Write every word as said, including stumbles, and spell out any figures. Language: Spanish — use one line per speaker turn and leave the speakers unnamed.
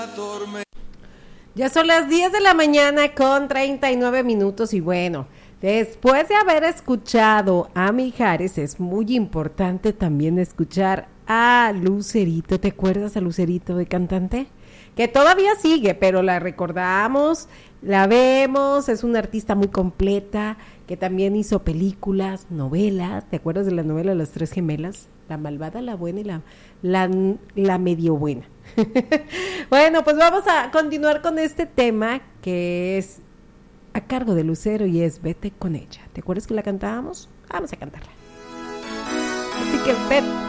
Ya son las diez de la mañana con treinta y nueve minutos y bueno, después de haber escuchado a Mijares, es muy importante también escuchar a Lucerito. ¿Te acuerdas a Lucerito de cantante? Que todavía sigue, pero la recordamos, la vemos, es una artista muy completa, que también hizo películas, novelas. ¿Te acuerdas de la novela Las Tres Gemelas? La malvada, la buena y la, la, la medio buena. Bueno, pues vamos a continuar con este tema que es a cargo de Lucero y es Vete con ella. ¿Te acuerdas que la cantábamos? Vamos a cantarla. Así que vete.